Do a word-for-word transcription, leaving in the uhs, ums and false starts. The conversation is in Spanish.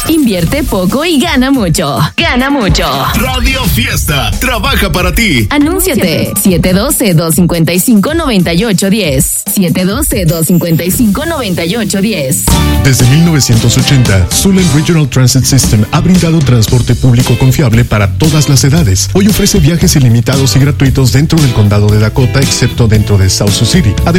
Invierte poco y gana mucho. Gana mucho. Radio Fiesta trabaja para ti. Anúnciate. siete uno dos, dos cinco cinco, nueve ocho uno cero. siete uno dos, dos cinco cinco, nueve ocho uno cero. Desde mil novecientos ochenta, Sulen Regional Transit System ha brindado transporte público confiable para todas las edades. Hoy ofrece viajes ilimitados y gratuitos dentro del condado de Dakota, excepto dentro de South Sioux City. Además,